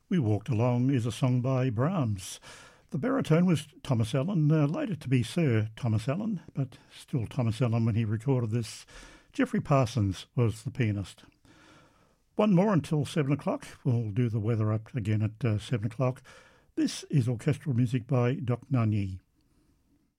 We Walked Along is a song by Brahms. The baritone was Thomas Allen, later to be Sir Thomas Allen, but still Thomas Allen when he recorded this. Geoffrey Parsons was the pianist. One more until 7 o'clock. We'll do the weather up again at 7 o'clock. This is orchestral music by Doc Nunny.